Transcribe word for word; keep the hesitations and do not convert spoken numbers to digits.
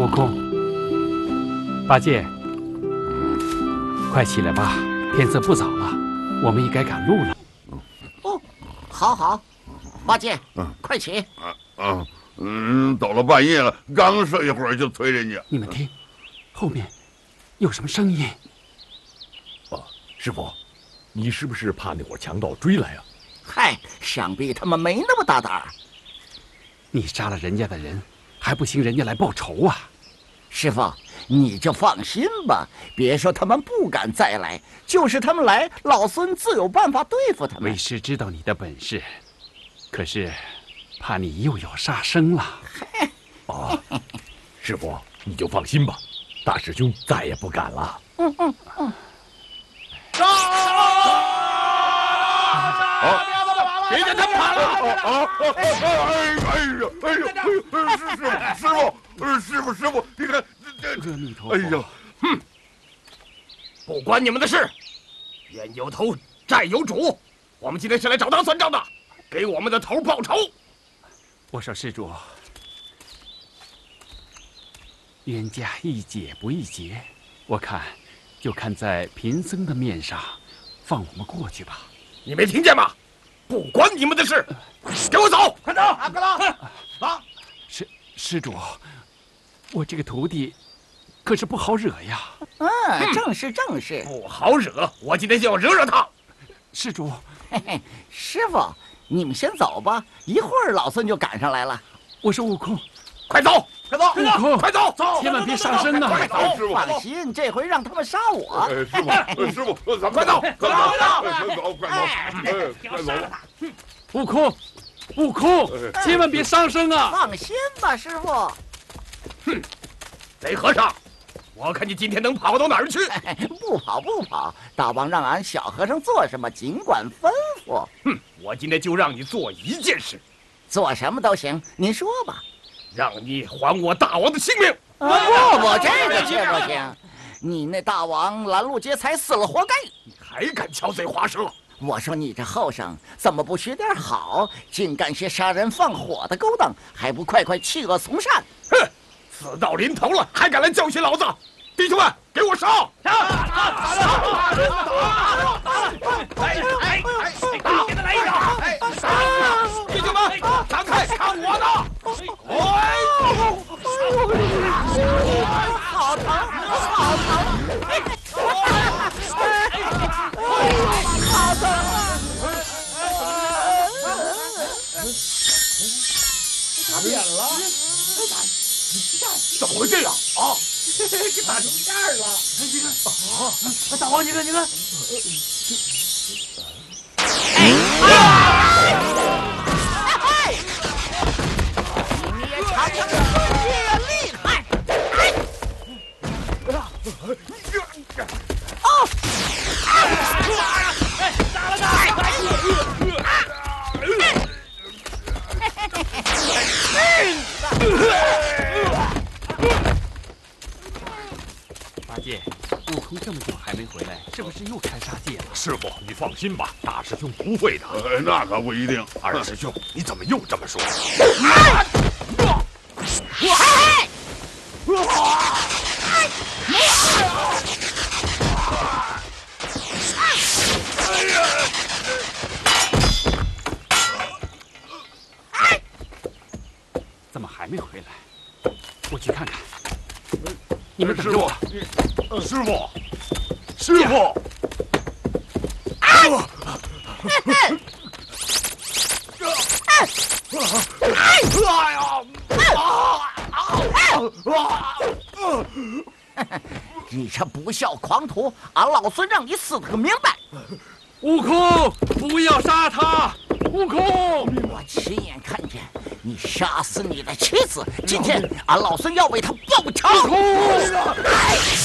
悟空，八戒，快起来吧，天色不早了，我们应该赶路了。 哦，好好，八戒，嗯，快起。 啊啊，嗯，到了半夜了，刚睡一会儿就催人家。 你们听，后面有什么声音？ 哦，师傅，你是不是怕那伙强盗追来啊？ 嗨，想必他们没那么大胆儿。 你杀了人家的人，还不行人家来报仇啊？ 师傅，你就放心吧，别说他们不敢再来，就是他们来，老孙自有办法对付他们。 为师知道你的本事，可是怕你又有杀生了。 哦，师傅，你就放心吧，大师兄再也不敢了。 嗯嗯嗯。 杀！好。别让他跑了！啊！哎呀！哎呀！哎呀！师傅，师傅，师傅，师傅，你看这这……哎呀！ 哼！不关你们的事，冤有头，债有主。我们今天是来找他算账的，给我们的头报仇。 我说施主，冤家宜解不宜结，我看就看在贫僧的面上，放我们过去吧。 你没听见吗？不关你们的事，给我走！ 快走！啊，快走！ 啊，施施主，我这个徒弟可是不好惹呀。 嗯，正是正是， 不好惹。我今天就要惹惹他。 施主， 嘿嘿，师傅，你们先走吧，一会儿老孙就赶上来了。 我说悟空， 快走！ 快走！ 悟空， 快走！ 走！ 千万别杀生啊！ 快走！放心，这回让他们杀我。 师傅，师傅，咱们快走！ 快走！快走！快走！快走！ 悟空，悟空，千万别伤生啊！ 放心吧，师傅。 哼，贼和尚，我看你今天能跑到哪儿去？ 不跑不跑，大王让俺小和尚做什么，尽管吩咐。 哼，我今天就让你做一件事， 做什么都行，您说吧。 让你还我大王的性命！ 不不，这个可不行。你那大王拦路劫财死了，活该。 你还敢巧嘴滑舌！ 我说你这后生怎么不学点好，竟干些杀人放火的勾当，还不快快弃恶从善！ 哼，死到临头了，还敢来教训老子！弟兄们，给我杀！杀！杀！杀！来！来！来！给他来一掌！弟兄们，闪开，看我的！哎！ 好疼，好疼！好疼！ 打扁了！怎么会这样啊？ 给打成这样了！ 你看，啊，大王，你看，你看。 你也尝尝孙爷爷厉害！哦！打了他！ 八戒，悟空这么久还没回来，是不是又开杀戒了？ 师傅，你放心吧，大师兄不会的。 呃，那可不一定。 二师兄，你怎么又这么说？ 怎么还没回来？我去看看。你们等着我。 师傅，师傅。 哎呀！你这不孝狂徒，俺老孙让你死个明白！ 悟空，不要杀他！悟空， 我亲眼看见你杀死你的妻子，今天俺老孙要为他报仇！ 悟空。